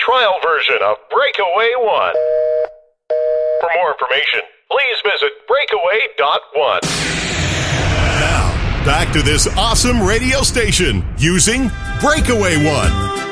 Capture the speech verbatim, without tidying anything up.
trial version of Breakaway One. For more information, please visit breakaway dot one. Now, back to this awesome radio station using Breakaway One.